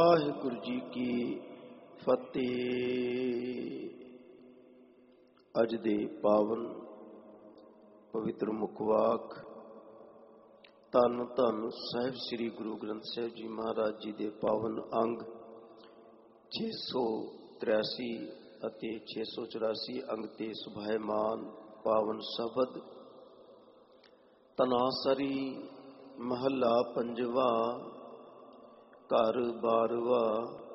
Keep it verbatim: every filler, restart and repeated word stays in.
ਵਾਹਿਗੁਰੂ ਜੀ ਕੀ ਫਤਿਹ। ਅੱਜ ਦੇ ਪਾਵਨ ਪਵਿੱਤਰ ਮੁਖਵਾਕ ਧੰਨ ਧੰਨ ਸਾਹਿਬ ਸ੍ਰੀ ਗੁਰੂ ਗ੍ਰੰਥ ਸਾਹਿਬ ਜੀ ਮਹਾਰਾਜ ਜੀ ਦੇ ਪਾਵਨ ਅੰਗ ਛੇ ਸੌ ਤਰਿਆਸੀ ਅਤੇ ਛੇ ਸੌ ਚੁਰਾਸੀ ਅੰਗ ਤੇ ਸੁਭਾਇਮਾਨ ਪਾਵਨ ਸ਼ਬਦ। ਤਨਾਸਰੀ ਮਹੱਲਾ ਪੰਜਵਾ। ਘਰ ਬਾਰਵਾ